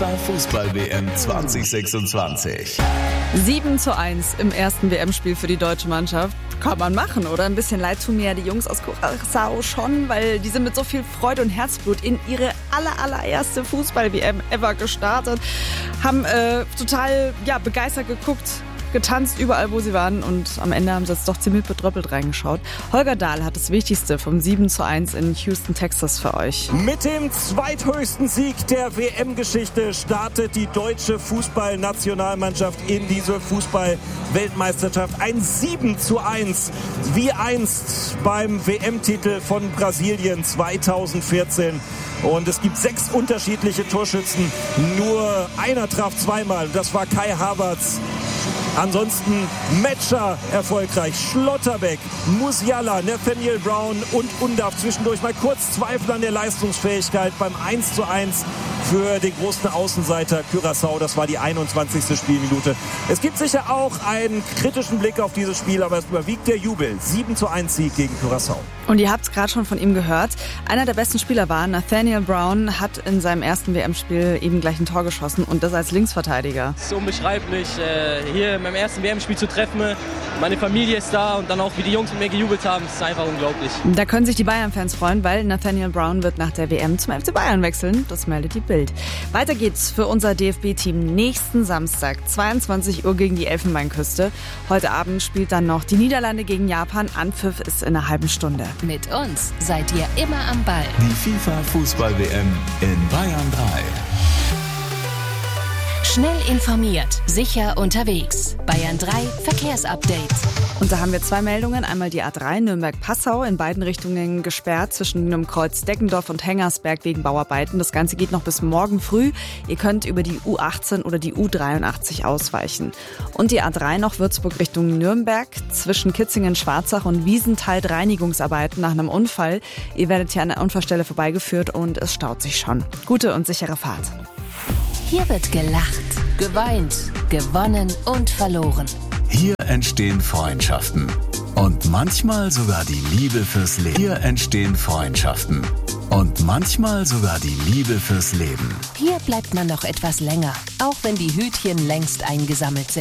FIFA Fußball-WM 2026. 7:1 im ersten WM-Spiel für die deutsche Mannschaft. Kann man machen, oder? Ein bisschen leid tun mir ja die Jungs aus Curaçao schon, weil die sind mit so viel Freude und Herzblut in ihre allererste Fußball-WM ever gestartet. Haben total begeistert geguckt, getanzt, überall wo sie waren, und am Ende haben sie jetzt doch ziemlich bedröppelt reingeschaut. Holger Dahl hat das Wichtigste vom 7:1 in Houston, Texas für euch. Mit dem zweithöchsten Sieg der WM-Geschichte startet die deutsche Fußballnationalmannschaft in diese Fußball-Weltmeisterschaft. Ein 7:1, wie einst beim WM-Titel von Brasilien 2014. Und es gibt 6 unterschiedliche Torschützen. Nur einer traf zweimal. Das war Kai Havertz. Ansonsten Metscher erfolgreich, Schlotterbeck, Musiala, Nathaniel Brown und Undav. Zwischendurch mal kurz Zweifel an der Leistungsfähigkeit beim 1:1 für den großen Außenseiter Curaçao. Das war die 21. Spielminute. Es gibt sicher auch einen kritischen Blick auf dieses Spiel, aber es überwiegt der Jubel. 7:1 Sieg gegen Curaçao. Und ihr habt es gerade schon von ihm gehört. Einer der besten Spieler war Nathaniel Brown, hat in seinem ersten WM-Spiel eben gleich ein Tor geschossen, und das als Linksverteidiger. Es ist unbeschreiblich, hier in meinem ersten WM-Spiel zu treffen. Meine Familie ist da, und dann auch, wie die Jungs mit mir gejubelt haben, ist einfach unglaublich. Da können sich die Bayern-Fans freuen, weil Nathaniel Brown wird nach der WM zum FC Bayern wechseln. Das meldet die Bild. Weiter geht's für unser DFB-Team nächsten Samstag, 22 Uhr gegen die Elfenbeinküste. Heute Abend spielt dann noch die Niederlande gegen Japan. Anpfiff ist in einer halben Stunde. Mit uns seid ihr immer am Ball. Die FIFA Fußball-WM in Bayern 3. Schnell informiert, sicher unterwegs. Bayern 3 Verkehrsupdate. Und da haben wir 2 Meldungen. Einmal die A3 Nürnberg-Passau, in beiden Richtungen gesperrt zwischen dem Kreuz Deggendorf und Hengersberg wegen Bauarbeiten. Das Ganze geht noch bis morgen früh. Ihr könnt über die U18 oder die U83 ausweichen. Und die A3 noch Würzburg Richtung Nürnberg, zwischen Kitzingen-Schwarzach und Wiesenthal Reinigungsarbeiten nach einem Unfall. Ihr werdet hier an der Unfallstelle vorbeigeführt und es staut sich schon. Gute und sichere Fahrt. Hier wird gelacht, geweint, gewonnen und verloren. Hier entstehen Freundschaften. Und manchmal sogar die Liebe fürs Leben. Hier entstehen Freundschaften. Und manchmal sogar die Liebe fürs Leben. Hier bleibt man noch etwas länger, auch wenn die Hütchen längst eingesammelt sind.